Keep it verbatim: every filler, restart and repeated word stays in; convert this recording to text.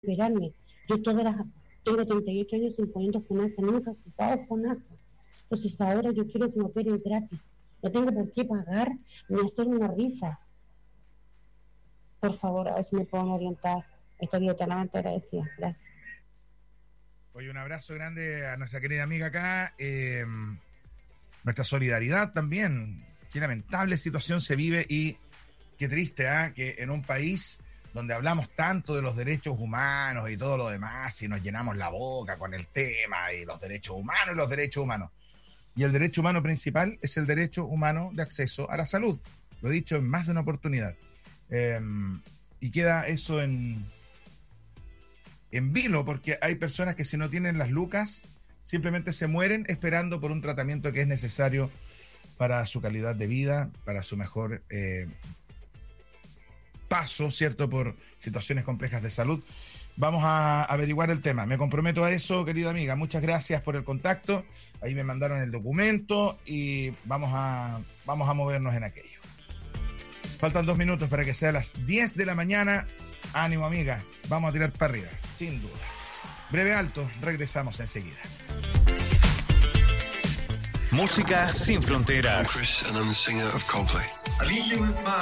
operarme. Yo todas las, tengo treinta y ocho años imponiendo FONASA, nunca he ocupado FONASA. Entonces ahora yo quiero que me operen gratis. No tengo por qué pagar ni hacer una rifa. Por favor, a ver si me pueden orientar. Estaría eternamente agradecida. Gracias. Oye, un abrazo grande a nuestra querida amiga acá. Eh, nuestra solidaridad también. Qué lamentable situación se vive y qué triste, ¿eh? Que en un país donde hablamos tanto de los derechos humanos y todo lo demás y nos llenamos la boca con el tema y los derechos humanos y los derechos humanos. Y el derecho humano principal es el derecho humano de acceso a la salud. Lo he dicho en más de una oportunidad. Eh, y queda eso en, en vilo, porque hay personas que si no tienen las lucas, simplemente se mueren esperando por un tratamiento que es necesario para su calidad de vida, para su mejor eh, paso, ¿cierto?, por situaciones complejas de salud. Vamos a averiguar el tema. Me comprometo a eso, querida amiga. Muchas gracias por el contacto. Ahí me mandaron el documento y vamos a, vamos a movernos en aquello. Faltan dos minutos para que sea las diez de la mañana. Ánimo, amiga. Vamos a tirar para arriba, sin duda. Breve alto, regresamos enseguida. Música sin fronteras. Chris and I'm the singer of Coldplay. Alicia was my